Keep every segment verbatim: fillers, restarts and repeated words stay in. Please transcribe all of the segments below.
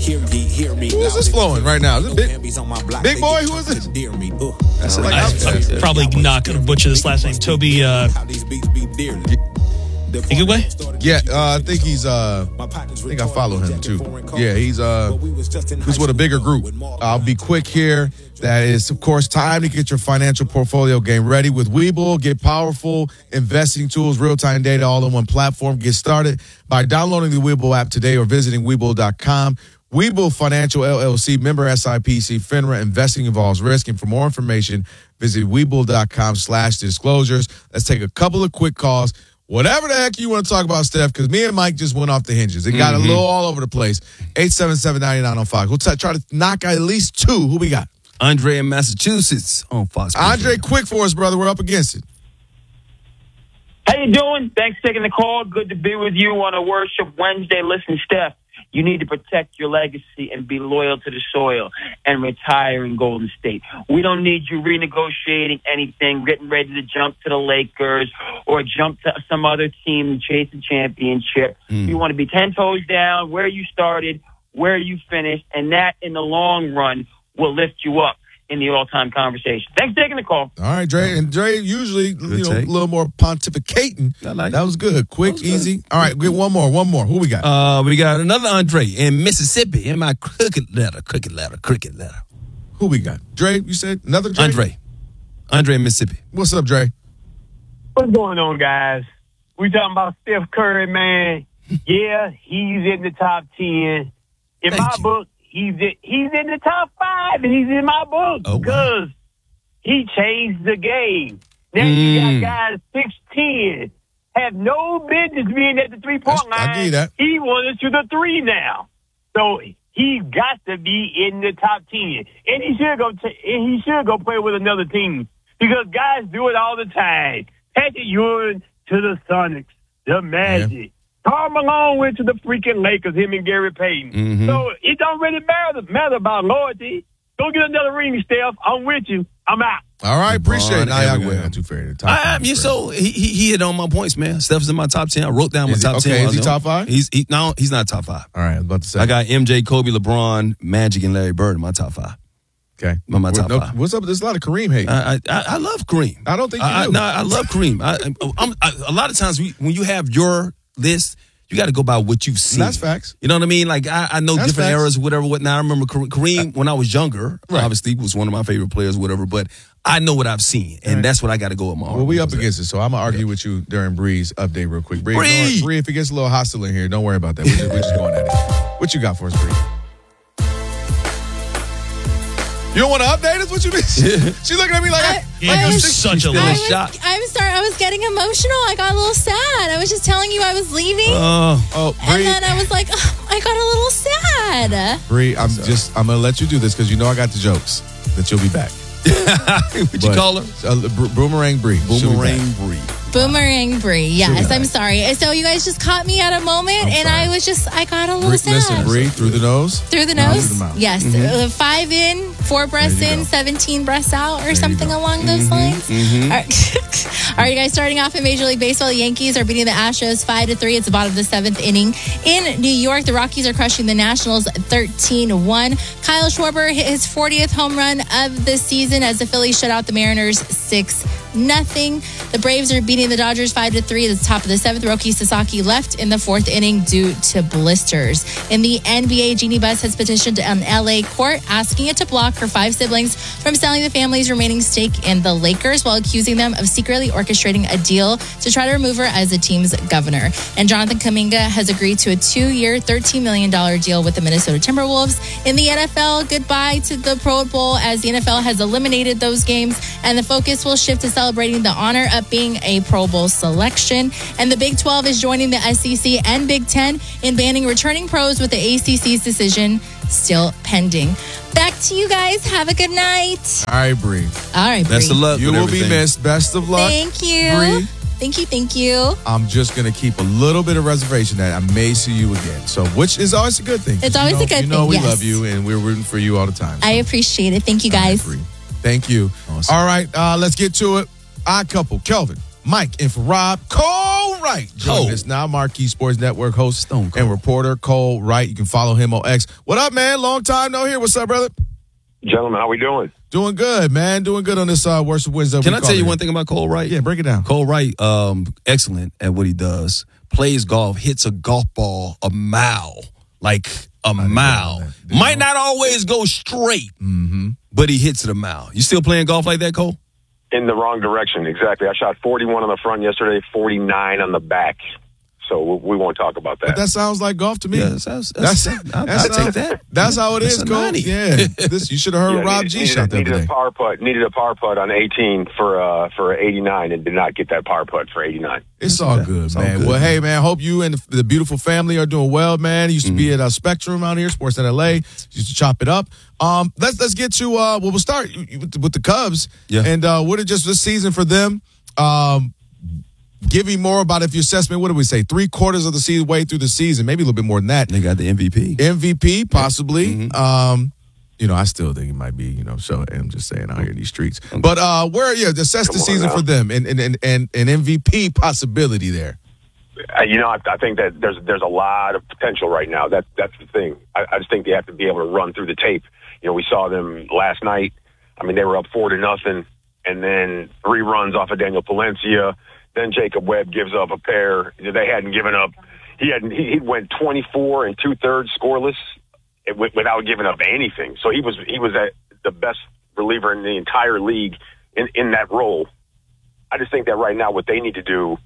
Who is this flowing right now? Is it big, big boy? Who is this? That's like, I, I'm probably not going to butcher this last name. Toby uh, Igwe? Yeah, uh, I think he's, uh, I think I follow him too. Yeah, he's, uh, he's with a bigger group. I'll be quick here. That is, of course, time to get your financial portfolio game ready with Webull. Get powerful investing tools, real-time data, all in one platform. Get started by downloading the Webull app today or visiting Webull dot com. Webull Financial L L C, member S I P C, FINRA. Investing involves risk. And for more information, visit Webull dot com slash disclosures. Let's take a couple of quick calls. Whatever the heck you want to talk about, Steph, because me and Mike just went off the hinges. It got mm-hmm. a little all over the place. eight seven seven, nine nine oh five. We'll t- try to knock out at least two. Who we got? Andre in Massachusetts on Fox. Andre, quick for us, brother. We're up against it. How you doing? Thanks for taking the call. Good to be with you on a Worship Wednesday. Listen, Steph, you need to protect your legacy and be loyal to the soil and retire in Golden State. We don't need you renegotiating anything, getting ready to jump to the Lakers or jump to some other team and chase the championship. Mm. You want to be ten toes down, where you started, where you finished, and that in the long run will lift you up in the all-time conversation. Thanks for taking the call. All right, Dre. And Dre, usually, good you know, take. a little more pontificating. I like that was good. Quick, was easy. Good. All right, get one more, one more. Who we got? Uh, we got another Andre in Mississippi in my cricket letter, cricket letter, cricket letter. Who we got? Dre, you said another Dre? Andre. Andre in Mississippi. What's up, Dre? What's going on, guys? We talking about Steph Curry, man. Yeah, he's in the top ten. In Thank my you. book, He's in, he's in the top five, and he's in my book oh, because wow. he changed the game. Now mm. you got guys six ten, have no business being at the three-point line. I give you that. He wanted to the three now. So he's got to be in the top ten. And he should go t- and he should go play with another team because guys do it all the time. Patrick Ewing to the Sonics, the Magic. Yeah. Karl Malone went to the freaking Lakers, him and Gary Payton. Mm-hmm. So it don't really matter, matter about loyalty. Go get another ring, Steph. I'm with you. I'm out. All right, appreciate it. Nah, y'all going not too fair. I, I so he, he he hit on my points, man. Steph's in my top ten. I wrote down my is top he, okay, ten. Is he top five? He's he, no, he's not top five. All right, I was about to say. I got M J, Kobe, LeBron, Magic, and Larry Bird in my top five. Okay, my, my top no, five. What's up? There's a lot of Kareem hate. I, I I love Kareem. I don't think you I, do. I, no, I love Kareem. I, I'm, I, a lot of times we, when you have your list, you got to go by what you've seen. That's facts. You know what I mean? Like, I, I know That's different facts. eras, whatever, what. Now, I remember Kareem when I was younger, right. obviously, was one of my favorite players, whatever, but I know what I've seen, and right. that's what I got to go with my Well, we up against it, so I'm going to argue yeah. with you during Bree's update real quick. Bree, Bree! Bree, if it gets a little hostile in here, don't worry about that. We're just, we're just going at it. What you got for us, Bree? You don't want to update us? What you mean? She looking at me like, I, yeah, like you're I'm such a little shock. I'm sorry, I was getting emotional. I got a little sad. I was just telling you I was leaving. Uh, oh, Bree. And then I was like, oh, I got a little sad. Bree, I'm just, I'm going to let you do this because you know I got the jokes that you'll be back. What you call her? Uh, br- Boomerang Bree. Boomerang Bree. Boomerang Bree. Yes, I'm sorry. So you guys just caught me at a moment, I'm and sorry. I was just, I got a little Bree, sad. Listen, Bree, through the nose. Through the no, nose? Through the mouth. Yes. Mm-hmm. Uh, five in, four breaths in, go. seventeen breaths out, or there something along mm-hmm. those lines. Mm-hmm. All right. All right, guys, starting off in Major League Baseball, the Yankees are beating the Astros five to three. It's the bottom of the seventh inning. In New York, the Rockies are crushing the Nationals thirteen one. Kyle Schwarber hit his fortieth home run of the season as the Phillies shut out the Mariners six nothing. The Braves are beating the Dodgers five to three at the top of the seventh. Roki Sasaki left in the fourth inning due to blisters. In the N B A, Jeannie Buss has petitioned an L A court asking it to block her five siblings from selling the family's remaining stake in the Lakers while accusing them of secretly orchestrating a deal to try to remove her as the team's governor. And Jonathan Kuminga has agreed to a two-year, thirteen million dollars deal with the Minnesota Timberwolves. In the N F L, goodbye to the Pro Bowl as the N F L has eliminated those games, and the focus will shift to celebrating the honor of being a Pro Bowl selection. And the Big twelve is joining the S E C and Big Ten in banning returning pros, with the A C C's decision still pending. Back to you guys. Have a good night. All right, Bree. All right, Bree. Best of luck. You will be missed. Best of luck. Thank you. Bree. Thank you, thank you. I'm just going to keep a little bit of reservation that I may see you again. So, which is always a good thing. It's always you know, a good you know thing, we yes. love you, and we're rooting for you all the time. So. I appreciate it. Thank you, guys. Right, Thank you. Awesome. All right, uh, let's get to it. Odd couple, Kelvin, Mike, and for Rob, Cole Wright joining Oh. us now. Marquee Sports Network host Stone Cold. and reporter Cole Wright. You can follow him on X. What up, man? Long time no here. What's up, brother? Gentlemen, how we doing? Doing good, man. Doing good on this uh, Worship Wednesday. Can we I call tell you it. one thing about Cole Wright? Yeah, break it down. Cole Wright, um, excellent at what he does. Plays golf, hits a golf ball a mile, like a mile. Might not always go straight, Mm-hmm. but he hits it a mile. You still playing golf like that, Cole? In the wrong direction, exactly. I shot forty-one on the front yesterday, forty-nine on the back. So we won't talk about that. But that sounds like golf to me. Yeah, that's, that's, that's, I'll, that's I'll take that. That's how it That's is, a Cole. ninety. Yeah, this you should have heard Yeah, Rob needed, G needed, shot the needed other a day. par putt. Needed a par putt on eighteen for uh, for eighty-nine, and did not get that par putt for eighty-nine. It's all good, It's all man. good, well, man. hey, man, hope you and the beautiful family are doing well, man. Used to be at uh, Spectrum out here, Sportsnet L A. Used to chop it up. Um, let's let's get to uh, well, we'll start with the, with the Cubs. Yeah. And uh, what is just this season for them? Um, give me more about if your assessment. What do we say? Three quarters of the season, way through the season, maybe a little bit more than that. They got the M V P. M V P, possibly. Mm-hmm. Um, you know, I still think it might be, you know, so I'm just saying out here in these streets. But uh, where, yeah, assess the Come on season now. for them and and, and and an M V P possibility there. Uh, you know, I, I think that there's there's a lot of potential right now. That that's the thing. I, I just think they have to be able to run through the tape. You know, we saw them last night. I mean, they were up four to nothing, and then three runs off of Daniel Palencia. Then Jacob Webb gives up a pair. They hadn't given up. He hadn't. He he went twenty-four and two thirds scoreless wi- without giving up anything. So he was he was at the best reliever in the entire league in in that role. I just think that right now what they need to do,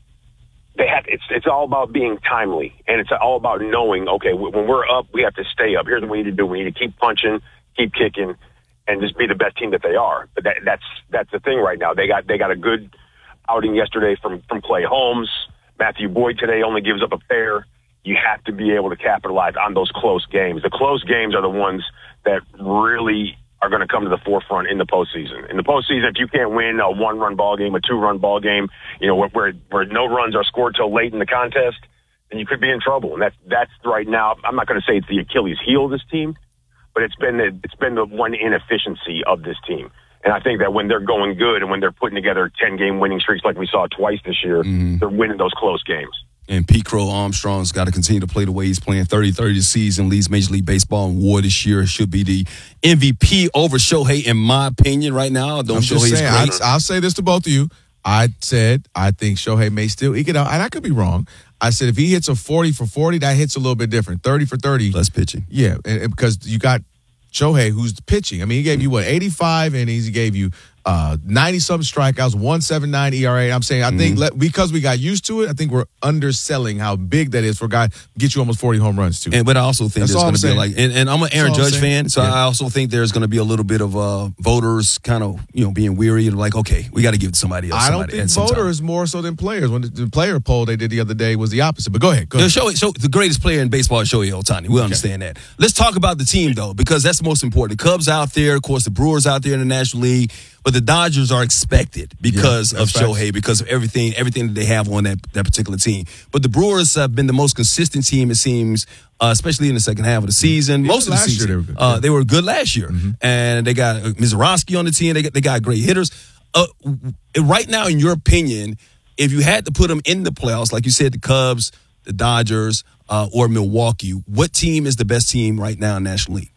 they have. It's it's all about being timely, and it's all about knowing. Okay, when we're up, we have to stay up. Here's what we need to do. We need to keep punching, keep kicking, and just be the best team that they are. But that, that's that's the thing right now. They got they got a good outing yesterday from, from Clay Holmes. Matthew Boyd today only gives up a pair. You have to be able to capitalize on those close games. The close games are the ones that really are going to come to the forefront in the postseason. In the postseason, if you can't win a one-run ball game, a two-run ball game, you know, where, where, where no runs are scored till late in the contest, then you could be in trouble. And that's, that's right now, I'm not going to say it's the Achilles heel of this team, but it's been the, it's been the one inefficiency of this team. And I think that when they're going good and when they're putting together ten-game winning streaks like we saw twice this year, Mm-hmm. they're winning those close games. And Pete Crow Armstrong's got to continue to play the way he's playing. thirty thirty this season, leads Major League Baseball in WAR this year. Should be the M V P over Shohei, in my opinion, right now. Don't I'm just Shohei's saying, great. I, I'll say this to both of you. I said I think Shohei may still eke it out, and I could be wrong. I said if he hits a forty for forty, that hits a little bit different. thirty for thirty. Less pitching. Yeah, and, and because you got Shohei, who's pitching. I mean, he gave you, what, eighty-five innings. He gave you uh, ninety-something strikeouts, one point seven nine E R A. I'm saying, I think let, because we got used to it, I think we're underselling how big that is for a guy to get you almost forty home runs, too. And but I also think That's there's all going I'm to be saying. like, and, and I'm an Aaron That's all I'm Judge saying. fan, so Yeah. I also think there's going to be a little bit of uh, voters kind of, you know, being weary and like, okay, we got to give it to somebody else. I don't somebody think at some time. voters more so than players. When the, the player poll they did the other day was the opposite. But go ahead. Go The, ahead. Shohei, so the greatest player in baseball is Shohei Ohtani. We understand that. Let's talk about the team, though, because that's the most important. The Cubs out there, of course, the Brewers out there in the National League, but the Dodgers are expected because Yeah, of that's facts. Shohei, because of everything, everything that they have on that, that particular team. But the Brewers have been the most consistent team, it seems, uh, especially in the second half of the season. Most of the last year season, they were good. Uh, Yeah. they were good last year, and they got uh, Mizorowski on the team. They got they got great hitters. Uh, w- right now, in your opinion, if you had to put them in the playoffs, like you said, the Cubs, the Dodgers, uh, or Milwaukee, what team is the best team right now in National League?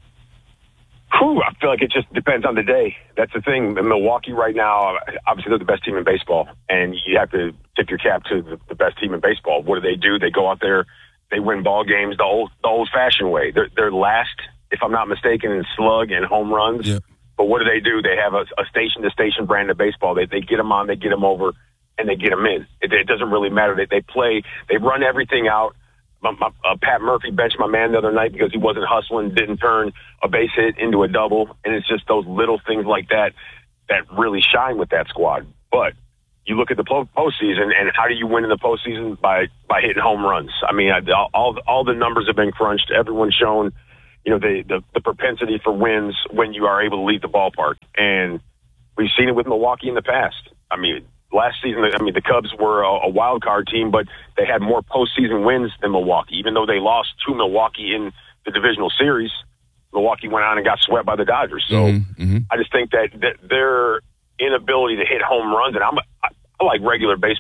Whew, I feel like it just depends on the day. That's the thing. In Milwaukee right now, obviously they're the best team in baseball, and you have to tip your cap to the, the best team in baseball. What do they do? They go out there, they win ball games the old the old-fashioned way. They're, they're last, if I'm not mistaken, in slug and home runs. Yep. But what do they do? They have a, a station-to-station brand of baseball. They they get them on, they get them over, and they get them in. It, it doesn't really matter. They they play. They run everything out. My, my, uh, Pat Murphy benched my man the other night because he wasn't hustling, didn't turn a base hit into a double, and it's just those little things like that that really shine with that squad. But you look at the po- postseason, and how do you win in the postseason? By by hitting home runs. I mean, I, all all the numbers have been crunched. Everyone's shown, you know, the, the the propensity for wins when you are able to leave the ballpark, and we've seen it with Milwaukee in the past. I mean. Last season, I mean, the Cubs were a, a wild card team, but they had more postseason wins than Milwaukee. Even though they lost to Milwaukee in the divisional series, Milwaukee went on and got swept by the Dodgers. So Mm-hmm, mm-hmm. I just think that, that their inability to hit home runs, and I'm, I, I like regular baseball.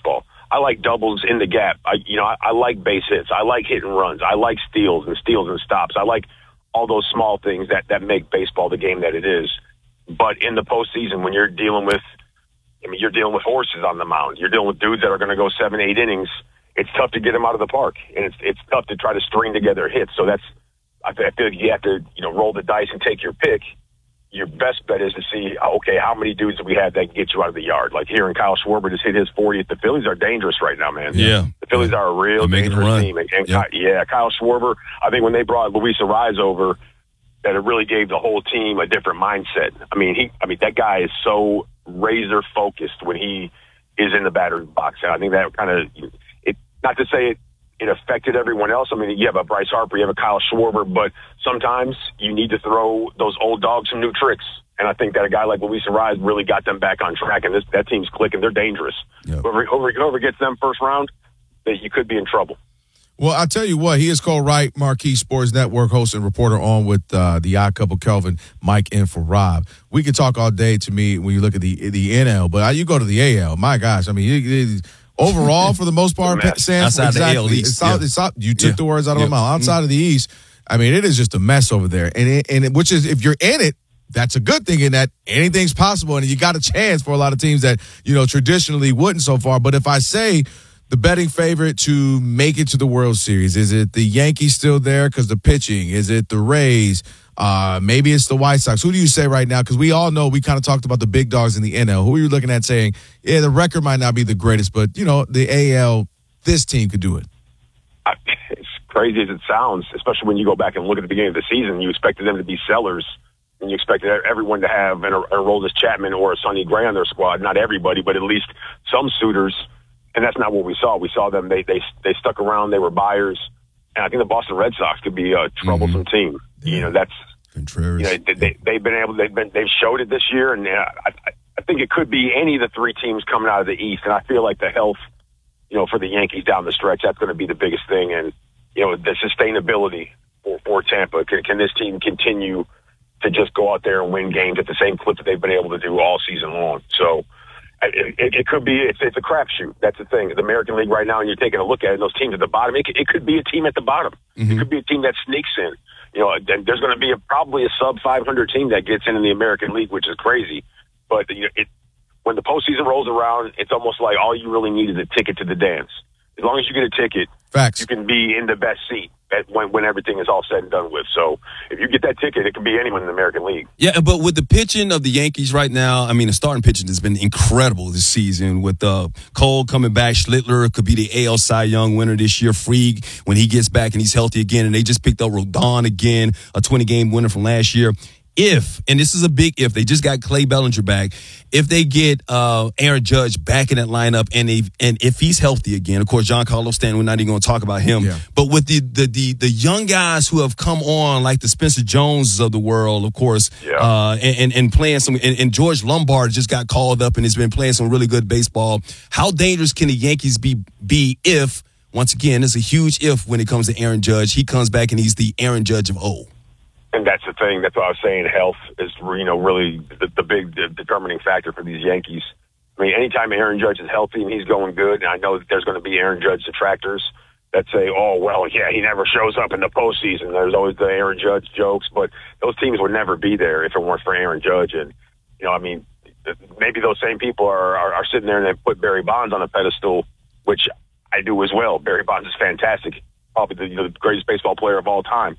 I like doubles in the gap. I, you know, I, I like base hits. I like hit and runs. I like steals and steals and stops. I like all those small things that, that make baseball the game that it is. But in the postseason, when you're dealing with, I mean, you're dealing with horses on the mound. You're dealing with dudes that are going to go seven, eight innings. It's tough to get them out of the park, and it's it's tough to try to string together hits. So that's, I feel like you have to, you know, roll the dice and take your pick. Your best bet is to see, okay, how many dudes do we have that can get you out of the yard? Like here in Kyle Schwarber just hit his fortieth. The Phillies are dangerous right now, man. Yeah. The Phillies are a real dangerous team. And, and yep. yeah, Kyle Schwarber, I think when they brought Luis Arraez over, that it really gave the whole team a different mindset. I mean, he, I mean, that guy is so razor focused when he is in the batter's box. And I think that kind of, it, not to say it, it affected everyone else. I mean, you have a Bryce Harper, you have a Kyle Schwarber, but sometimes you need to throw those old dogs some new tricks. And I think that a guy like Luis Arraez really got them back on track. And this, that team's clicking. They're dangerous. Yep. Whoever, whoever, whoever gets them first round, that you could be in trouble. Well, I'll tell you what, he is Cole Wright, Marquee Sports Network host and reporter on with uh, the Odd Couple, Kelvin, Mike, and for Rob. We could talk all day to me when you look at the the N L, but you go to the A L, my gosh, I mean, it, it, overall, for the most part, Sam, outside exactly, the A L East. It's out, Yeah. it's out, you took Yeah. the words out of Yeah. my mouth. Outside mm-hmm. of the East, I mean, it is just a mess over there. And, it, and it, which is, if you're in it, that's a good thing in that anything's possible, and you got a chance for a lot of teams that, you know, traditionally wouldn't so far. But if I say the betting favorite to make it to the World Series, is it the Yankees still there because the pitching? Is it the Rays? Uh, maybe it's the White Sox. Who do you say right now? Because we all know, we kind of talked about the big dogs in the N L. Who are you looking at saying, yeah, the record might not be the greatest, but, you know, the A L, this team could do it? I, it's crazy as it sounds, especially when you go back and look at the beginning of the season. You expected them to be sellers, and you expected everyone to have an Aroldis Chapman or a Sonny Gray on their squad. Not everybody, but at least some suitors. And that's not what we saw. We saw them. They they they stuck around. They were buyers, and I think the Boston Red Sox could be a troublesome mm-hmm. team. Yeah. You know, that's Contreras. You know, they, they they've been able. They've been they've showed it this year, and uh, I I think it could be any of the three teams coming out of the East. And I feel like the health, you know, for the Yankees down the stretch, that's going to be the biggest thing. And you know, the sustainability for, for Tampa. Can, can this team continue to just go out there and win games at the same clip that they've been able to do all season long? So. It, it, it could be, it's, it's a crapshoot. That's the thing. The American League right now, and you're taking a look at it, and those teams at the bottom, it, it could be a team at the bottom. Mm-hmm. It could be a team that sneaks in. You know, there's going to be a, probably a sub five hundred team that gets in in the American League, which is crazy. But you know, it, when the postseason rolls around, it's almost like all you really need is a ticket to the dance. As long as you get a ticket, Facts. You can be in the best seat at when, when everything is all said and done with. So if you get that ticket, it can be anyone in the American League. Yeah, but with the pitching of the Yankees right now, I mean, the starting pitching has been incredible this season with uh, Cole coming back. Schlittler could be the A L Cy Young winner this year. Fried, when he gets back and he's healthy again, and they just picked up Rodon again, a twenty-game winner from last year. If, and this is a big if, they just got Clay Bellinger back, if they get uh, Aaron Judge back in that lineup, and they, and if he's healthy again, of course, Giancarlo Stanton, we're not even going to talk about him, yeah. but with the, the the the young guys who have come on, like the Spencer Joneses of the world, of course, yeah. uh, and, and, and playing some, and, and George Lombard just got called up and has been playing some really good baseball. How dangerous can the Yankees be, be if, once again, it's a huge if when it comes to Aaron Judge, he comes back and he's the Aaron Judge of old? And that's the thing. That's what I was saying. Health is, you know, really the, the big the determining factor for these Yankees. I mean, anytime Aaron Judge is healthy and he's going good, and I know that there's going to be Aaron Judge detractors that say, oh, well, yeah, he never shows up in the postseason. There's always the Aaron Judge jokes, but those teams would never be there if it weren't for Aaron Judge. And, you know, I mean, maybe those same people are, are, are sitting there and they put Barry Bonds on a pedestal, which I do as well. Barry Bonds is fantastic, probably the, you know, the greatest baseball player of all time.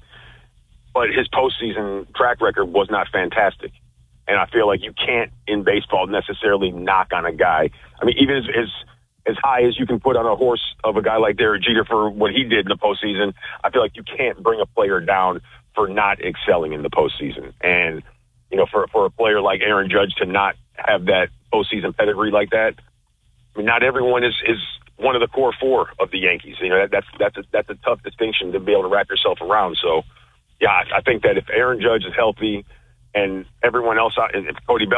But his postseason track record was not fantastic. And I feel like you can't, in baseball, necessarily knock on a guy. I mean, even as, as as high as you can put on a horse of a guy like Derek Jeter for what he did in the postseason, I feel like you can't bring a player down for not excelling in the postseason. And, you know, for, for a player like Aaron Judge to not have that postseason pedigree like that, I mean, not everyone is, is one of the core four of the Yankees. You know, that, that's, that's, a, that's a tough distinction to be able to wrap yourself around. So, yeah, I think that if Aaron Judge is healthy and everyone else, if Cody Bellinger